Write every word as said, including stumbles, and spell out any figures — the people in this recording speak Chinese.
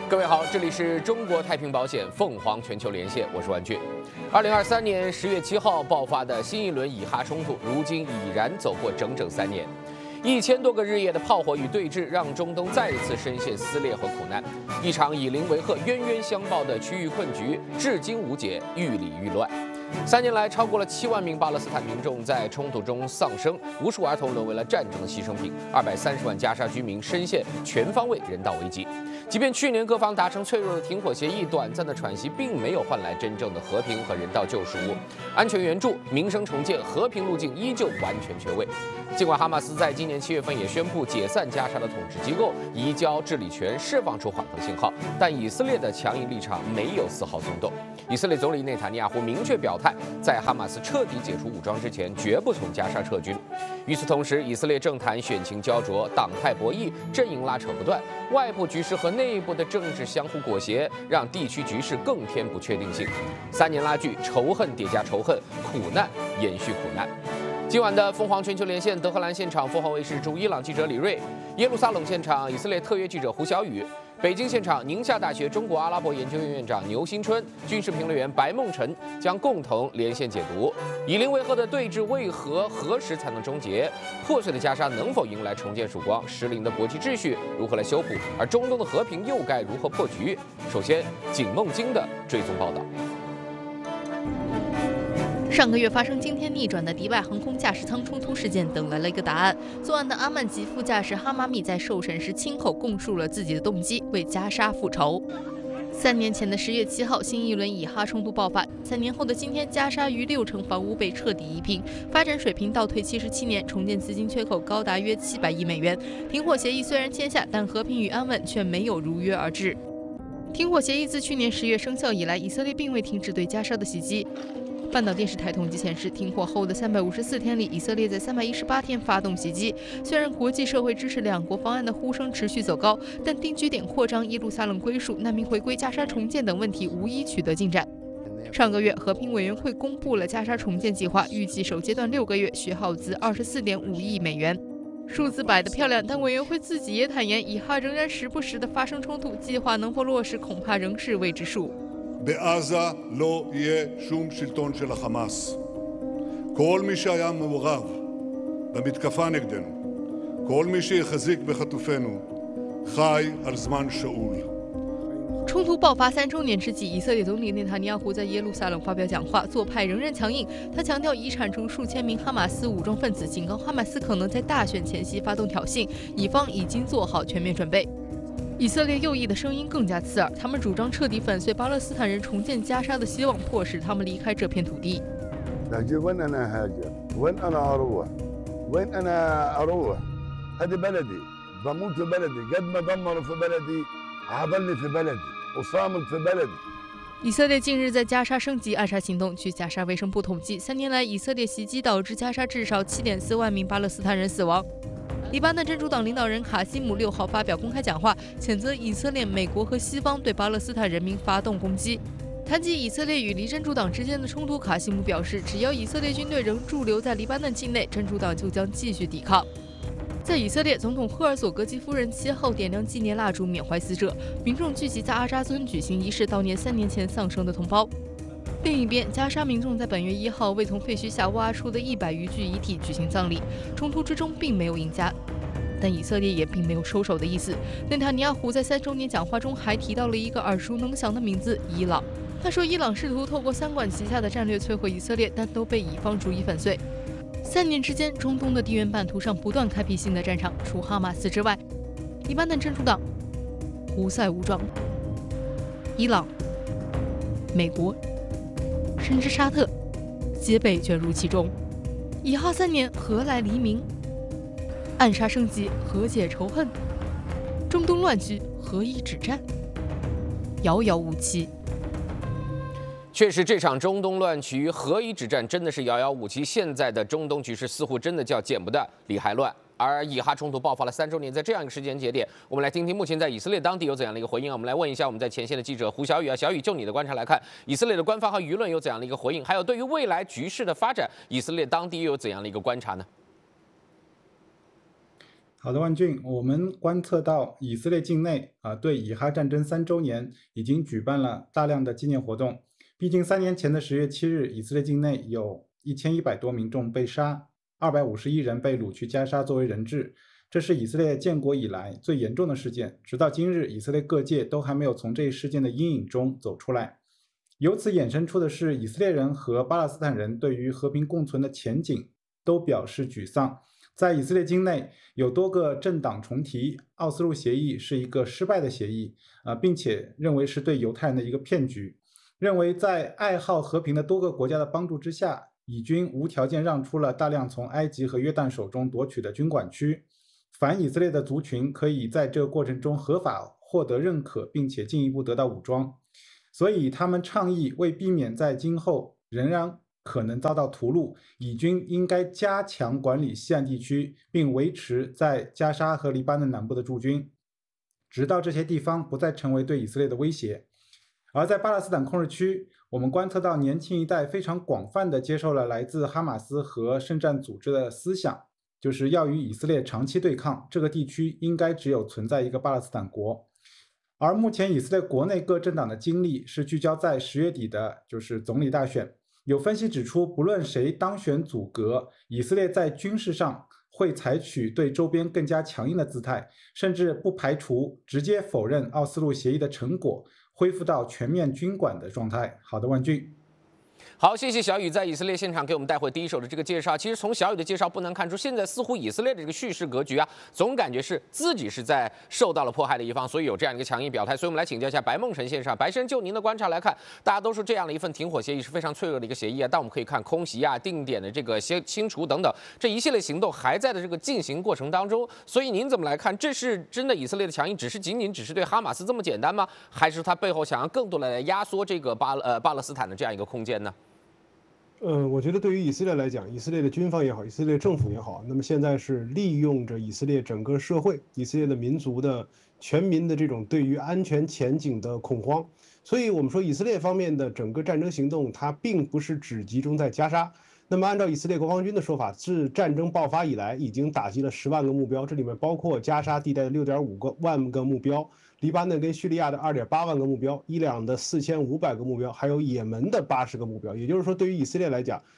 各位好，这里是中国太平保险凤凰全球连线，我是万俊。二零二三年十月七号爆发的新一轮以哈冲突，如今已然走过整整三年。一千多个日夜的炮火与对峙，让中东再一次深陷撕裂和苦难。一场以邻为壑、冤冤相报的区域困局，至今无解，愈理愈乱。三年来，超过了七万名巴勒斯坦民众在冲突中丧生，无数儿童沦为了战争的牺牲品，二百三十万加沙居民深陷全方位人道危机。即便去年各方达成脆弱的停火协议，短暂的喘息并没有换来真正的和平和人道救赎。安全援助、民生重建、和平路径依旧完全缺位。尽管哈马斯在今年七月份也宣布解散加沙的统治机构，移交治理权，释放出缓和信号，但以色列的强硬立场没有丝毫松动。以色列总理内塔尼亚胡明确表态，在哈马斯彻底解除武装之前，绝不从加沙撤军。与此同时，以色列政坛选情焦灼，党派博弈，阵营拉扯不断，外部局势和内部的政治相互裹挟，让地区局势更添不确定性。三年拉锯，仇恨叠加仇恨，苦难延续苦难。今晚的凤凰全球连线，德黑兰现场，凤凰卫视驻伊朗记者李锐；耶路撒冷现场，以色列特约记者胡小雨；北京现场，宁夏大学中国阿拉伯研究院院长牛新春、军事评论员白梦辰将共同连线解读。以邻为壑的对峙为何、何时才能终结？破碎的加沙能否迎来重建曙光？失灵的国际秩序如何来修补？而中东的和平又该如何破局？首先，景梦京的追踪报道。 上个月发生惊天逆转的迪拜航空驾驶舱冲突事件等来了一个答案。作案的阿曼吉副驾驶哈马米在受审时亲口供述了自己的动机，为加沙复仇。三年前的十月七号，新一轮以哈冲突爆发。三年后的今天，加沙逾六成房屋被彻底夷平，发展水平倒退七十七年，重建资金缺口高达约七百亿美元。停火协议虽然签下，但和平与安稳却没有如约而至。停火协议自去年十月生效以来，以色列并未停止对加沙的袭击。半岛电视台统计显示，停火后的三百五十四天里，以色列在三百一十八天发动袭击。虽然国际社会支持两国方案的呼声持续走高，但定居点扩张、耶路撒冷归属、难民回归、加沙重建等问题无一取得进展。上个月，和平委员会公布了加沙重建计划，预计首阶段六个月需耗资二十四点五亿美元。数字摆得漂亮，但委员会自己也坦言，以哈仍然时不时的发生冲突，计划能否落实，恐怕仍是未知数。 בעזה לא יהיה שום שלטון של החמאס. כל מי שהיה מעורב במתקפה נגדנו, כל מי שיחזיק בחטופינו, חי על זמן שאול. 冲突爆发三周年之际，以色列总理内塔尼亚胡在耶路撒冷发表讲话，做派仍然强硬。他强调已产生数千名哈马斯武装分子，警告哈马斯可能在大选前夕发动挑衅，以方已经做好全面准备。以色列右翼的声音更加刺耳，他们主张彻底粉碎巴勒斯坦人重建加沙的希望，迫使他们离开这片土地。 وين أنا هاجر؟ وين أنا أروح؟ وين أنا أروح؟ هذه بلدي، بموت في بلدي، قد ما دمروا في بلدي، عضلني في بلدي، وصامت في بلدي。 以色列近日在加沙升级暗杀行动。据加沙卫生部统计，三年来以色列袭击导致加沙至少七点四万名巴勒斯坦人死亡。黎巴嫩真主党领导人卡西姆六号发表公开讲话，谴责以色列、美国和西方对巴勒斯坦人民发动攻击。谈及以色列与黎真主党之间的冲突，卡西姆表示，只要以色列军队仍驻留在黎巴嫩境内，真主党就将继续抵抗。在以色列，总统赫尔索格基夫人七号点亮纪念蜡烛，缅怀死者，民众聚集在阿扎尊举行仪式，悼念三年前丧生的同胞。另一边，加沙民众在本月一号为从废墟下挖出的一百余具遗体举行葬礼。冲突之中并没有赢家，但以色列也并没有收手的意思。内塔尼亚胡在三周年讲话中还提到了一个耳熟能详的名字——伊朗。他说，伊朗试图透过三管齐下的战略摧毁以色列，但都被以方逐一粉碎。三年之间，中东的地缘版图上不断开辟新的战场，除哈马斯之外，黎巴嫩真主党、胡塞武装、伊朗、美国。甚至沙特皆被卷入其中。以哈三年何来黎明？暗杀升级何解仇恨？中东乱局何以止战？遥遥无期。 确实，这场中东乱局何以止战，真的是遥遥无期。现在的中东局势似乎真的叫见不得理还乱。而以哈冲突爆发了三周年，在这样一个时间节点，我们来听听目前在以色列当地有怎样的一个回应啊？我们来问一下我们在前线的记者胡小雨啊，小雨，就你的观察来看，以色列的官方和舆论有怎样的一个回应？还有对于未来局势的发展，以色列当地又有怎样的一个观察呢？ 好的，万俊，我们观测到以色列境内啊，对以哈战争三周年已经举办了大量的纪念活动。毕竟三年前的十月七日，以色列境内有一千一百多民众被杀，二百五十一人被掳去加沙作为人质，这是以色列建国以来最严重的事件。直到今日，以色列各界都还没有从这一事件的阴影中走出来。由此衍生出的是，以色列人和巴勒斯坦人对于和平共存的前景都表示沮丧。在以色列境内，有多个政党重提奥斯陆协议是一个失败的协议，啊、呃，并且认为是对犹太人的一个骗局，认为在爱好和平的多个国家的帮助之下，以军无条件让出了大量从埃及和约旦手中夺取的军管区，反以色列的族群可以在这个过程中合法获得认可，并且进一步得到武装。所以他们倡议，为避免在今后仍然可能遭到屠戮，以军应该加强管理西岸地区，并维持在加沙和黎巴嫩南部的驻军，直到这些地方不再成为对以色列的威胁。而在巴勒斯坦控制区，我们观测到年轻一代非常广泛地接受了来自哈马斯和圣战组织的思想，就是要与以色列长期对抗，这个地区应该只有存在一个巴勒斯坦国。而目前以色列国内各政党的精力是聚焦在十月底的就是总理大选。有分析指出，不论谁当选组阁，以色列在军事上会采取对周边更加强硬的姿态，甚至不排除直接否认奥斯陆协议的成果，恢复到全面军管的状态。好的，万俊。 好，谢谢小雨在以色列现场给我们带回第一手的这个介绍。其实从小雨的介绍不难看出，现在似乎以色列的这个叙事格局啊，总感觉是自己是在受到了迫害的一方，所以有这样一个强硬表态。所以我们来请教一下白梦辰先生，白先生就您的观察来看，大家都说这样的一份停火协议是非常脆弱的一个协议啊，但我们可以看空袭啊、定点的这个清清除等等这一系列行动还在的这个进行过程当中。所以您怎么来看？这是真的以色列的强硬，只是仅仅只是对哈马斯这么简单吗？还是他背后想要更多的来压缩这个巴呃巴勒斯坦的这样一个空间呢？ 呃，我觉得对于以色列来讲，以色列的军方也好，以色列政府也好，那么现在是利用着以色列整个社会、以色列的民族的全民的这种对于安全前景的恐慌，所以我们说以色列方面的整个战争行动，它并不是只集中在加沙。那么按照以色列国防军的说法，自战争爆发以来，已经打击了十万个目标，这里面包括加沙地带的六点五个万个目标，黎巴嫩跟叙利亚的二点八万个目标，伊朗的四千五百个目标，还有也门的八十个目标。也就是说，对于以色列来讲，